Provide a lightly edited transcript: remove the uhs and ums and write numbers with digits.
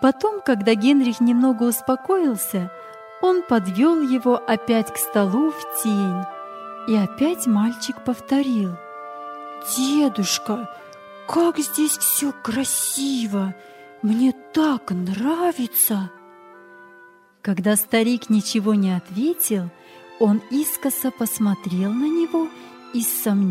Потом, когда Генрих немного успокоился, он подвел его опять к столу в тень. И опять мальчик повторил: «Дедушка, как здесь все красиво! Мне так нравится!» Когда старик ничего не ответил, он искоса посмотрел на него и с сомнением